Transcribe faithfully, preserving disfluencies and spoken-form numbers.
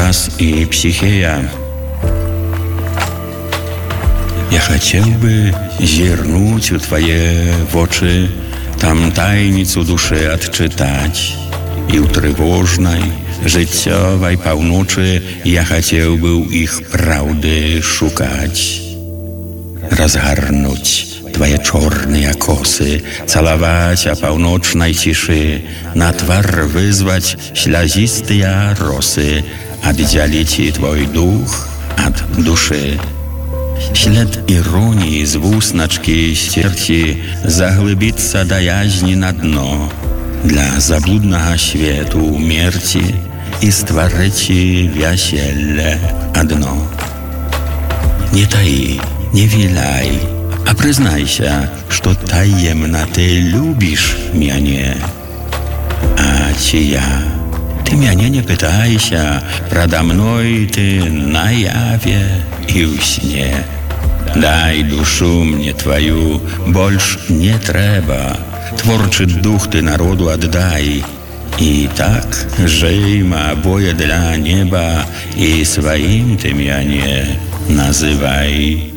Тарас и Психея. Я хотел бы зернуть у твои вочы, там тайницу души отчитать, и у тревожной, жыццёвай паўночы я хотел бы их правды шукать. Разгарнуть твои черные косы, целовать о полночной тиши, на твар вызвать слезистые росы, отделить твой дух от души. Śled ironii z włósnaczki ścierci zaglębica do jaźni na dno dla zabludnego światu mierci i stworzyć wesele одно. Nie tai, nie wilaj, a przyznaj się, że tajemna ty lubisz mnie, a ci ja. Ty mnie nie pytaj się, prada mной ty na jawie i w śnie. Daj duszu mnie twoją, больше nie trzeba. Tworczy duch ty narodu oddaj. I tak żyjmy oboje dla nieba i swoim ty mnie nazywaj.